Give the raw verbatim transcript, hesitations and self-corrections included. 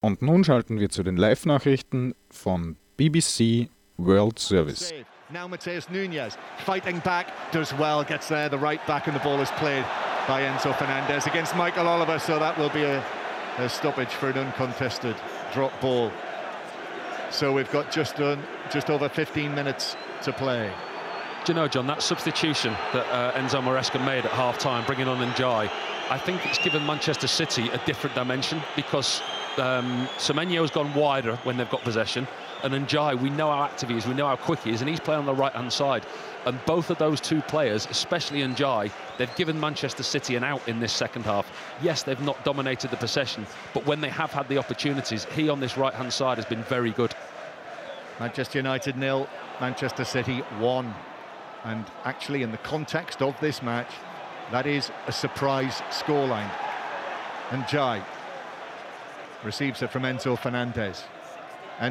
Und nun schalten wir zu den Live-Nachrichten von B B C World Service. Now Mateus Nunes fighting back, does well, gets there, the right back, and the ball is played by Enzo Fernandez against Michael Oliver, so that will be a, a stoppage for an uncontested drop ball. So we've got just done, just over fifteen minutes to play. Do you know, John, that substitution that uh, Enzo Maresca made at half-time, bringing on Ndiaye, I think it's given Manchester City a different dimension, because um, Semenyo's gone wider when they've got possession, and Ndiaye, we know how active he is, we know how quick he is, and he's playing on the right-hand side. And both of those two players, especially Ndiaye, they've given Manchester City an out in this second half. Yes, they've not dominated the possession, but when they have had the opportunities, he on this right-hand side has been very good. Manchester United nil, Manchester City one. And actually, in the context of this match, that is a surprise scoreline. And Ndiaye receives it from Enzo Fernandez.